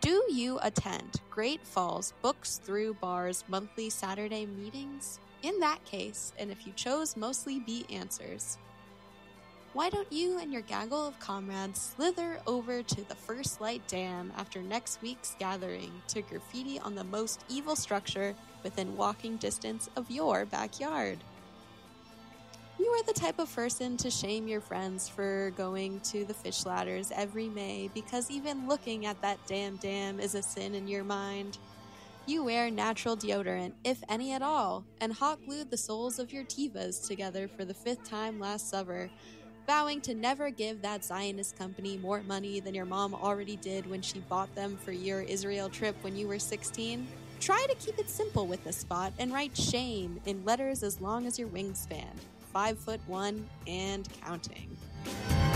Do you attend Great Falls Books Through Bar's monthly Saturday meetings? In that case, and if you chose mostly B answers, why don't you and your gaggle of comrades slither over to the First Light Dam after next week's gathering to graffiti on the most evil structure within walking distance of your backyard? You are the type of person to shame your friends for going to the fish ladders every May because even looking at that damn dam is a sin in your mind. You wear natural deodorant, if any at all, and hot glued the soles of your Tevas together for the 5th time last summer, vowing to never give that Zionist company more money than your mom already did when she bought them for your Israel trip when you were 16. Try to keep it simple with this spot and write shame in letters as long as your wingspan, 5'1" and counting.